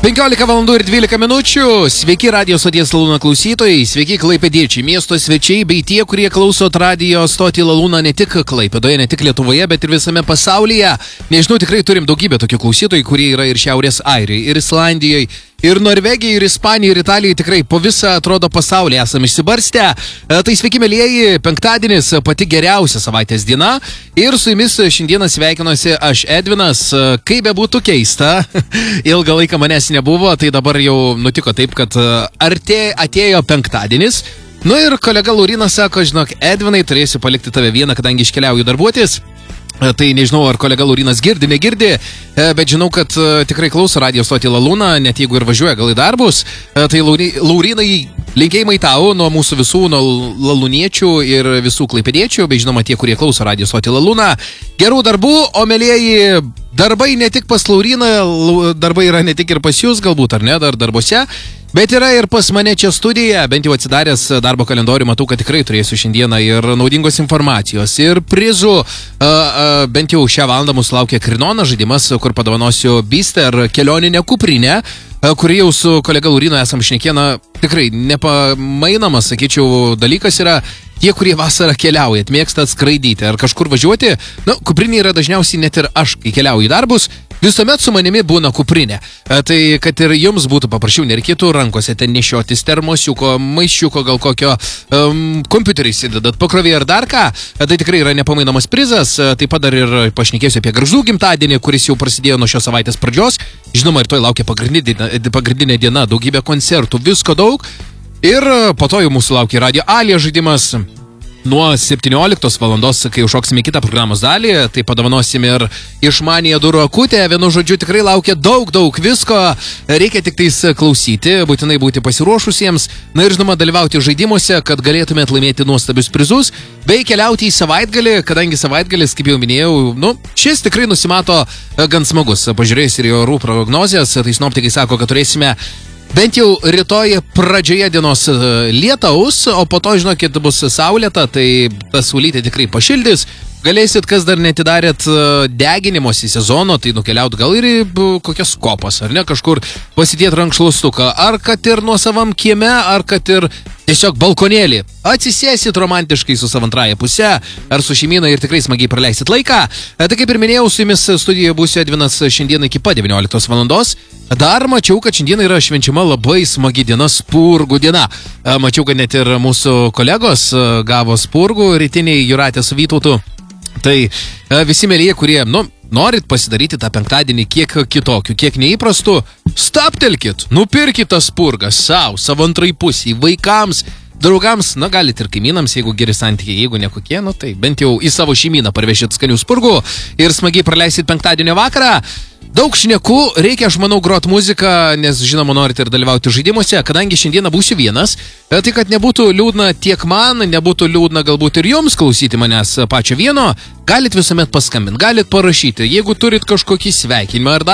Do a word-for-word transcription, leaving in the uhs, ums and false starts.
penkiolika valandų ir dvylika minučių. Sveiki radijo stoties Lalūna klausytojai, sveiki klaipėdiečiai, miesto svečiai bei tie, kurie klausot radijo stotį Lalūna ne tik Klaipėdoje, ne tik Lietuvoje, bet ir visame pasaulyje. Nežinau, tikrai turim daugybę tokių klausytojų, kurie yra ir Šiaurės Airijoje, ir Islandijoje, ir Norvegijai, ir Ispanijai, ir Italijai. Tikrai po visą, atrodo, pasaulį esame išsibarstę. Tai sveiki, mielieji, penktadienis, pati geriausia savaitės diena. Ir su jumis šiandieną sveikinuosi aš, Edvinas. Kaip bebūtų keista, ilgą laiką manęs nebuvo, tai dabar jau nutiko taip, kad artė, atėjo penktadienis. Nu ir kolega Laurinas sako, žinok, Edvinai, turėsiu palikti tave vieną, kadangi iškeliauju darbuotis. Tai nežinau, ar kolega Laurinas girdi, negirdi, bet žinau, kad tikrai klauso radijo stotį Lalūna, net jeigu ir važiuoja gal į darbus. Tai Laurinai, linkėjimai tau nuo mūsų visų, nuo lalūniečių ir visų klaipėdiečių, bei žinoma tie, kurie klauso radijo stotį Lalūna. Gerų darbų, o mielieji, darbai ne tik pas Lauriną, darbai yra ne tik ir pas jūs, galbūt, ar ne, dar darbuose. Bet yra ir pas mane čia studija, bent jau atsidaręs darbo kalendorių, matau, kad tikrai turėsiu šiandieną ir naudingos informacijos, ir prizų. A, a, bent jau šią valandą mūsų laukia Krinonas žaidimas, kur padovanosiu Bister kelioninę kuprinę, kurį jau su kolega Laurinu esam šnekėję. Tikrai nepamainamas, sakyčiau, dalykas yra tie, kurie vasarą keliaujat, mėgstat skraidyti ar kažkur važiuoti. Nu, kuprinė yra dažniausiai net ir aš, kai keliauju į darbus, visuomet su manimi būna kuprinė. Tai kad ir jums būtų paprašiau, nereikėtų rankose ten nešiotis termosiuko, maišiuko, gal kokio um, kompiuterį įsidedat, pakrovį ar dar ką. Tai tikrai yra nepamainamas prizas. Taip pat dar ir pašnekėsiu apie Gargždų gimtadienį, kuris jau prasidėjo nuo šios savaitės pradžios. Žinoma, ir toj laukia pagrindinė, pagrindinė diena, daugybė koncertų, visko daug. Ir po to jau mūsų laukia Radio Alija žaidimas. Nuo septynioliktos valandos, kai užšoksime kitą programos dalį, tai padovanosim ir išmaniją durų akutę. Vienu žodžiu, tikrai laukia daug, daug visko. Reikia tik tais klausyti, būtinai būti pasiruošusiems. Na ir žinoma, dalyvauti žaidimuose, kad galėtumėt laimėti nuostabius prizus, bei keliauti į savaitgalį, kadangi savaitgalis, kaip jau minėjau, nu, šis tikrai nusimato gan smagus. Pažiūrėjus ir jo orų prognozijas, tai sinoptikai sako, kad turėsime bent jau rytoj pradžioje dienos lietaus, o po to, žinokit, bus saulėta, tai ta saulytė tikrai pašildys. Galėsit, kas dar netidarėt deginimosi sezono, tai nukeliaut gal ir į kokias kopas, ar ne, kažkur pasidėt rankšluostuką, ar kad ir nuo savam kieme, ar kad ir tiesiog balkonėlį. Atsisėsit romantiškai su savantraja puse, ar su šeimyna ir tikrai smagiai praleisit laiką. Tai kaip ir minėjau, su jumis studijoje būsiu Edvinas šiandieną iki pat devynioliktos valandos. Dar mačiau, kad šiandieną yra švenčiama labai smagi diena, spurgų diena. Mačiau, kad net ir mūsų kolegos gavo spurgų rytiniai Jūratė su Vytautu. Tai visi mėlyje, kurie, nu, norit pasidaryti tą penktadienį kiek kitokių, kiek neįprastų, staptelkit, nupirkit tą spurgą savo, savo antrai pusiai, vaikams, draugams, na, galit ir kaimynams, jeigu geri santykiai, jeigu ne kokie, nu, tai bent jau į savo šeimyną parvešit skanių spurgų ir smagiai praleisit penktadienio vakarą. Daug šnekų, reikia, aš manau, grot muziką, nes, žinoma, norite ir dalyvauti žaidimuose, kadangi šiandieną būsiu vienas, tai kad nebūtų liūdna tiek man, nebūtų liūdna galbūt ir jums klausyti manęs pačio vieno, galit visuomet paskambinti, galit parašyti, jeigu turit kažkokį sveikinimą ar dar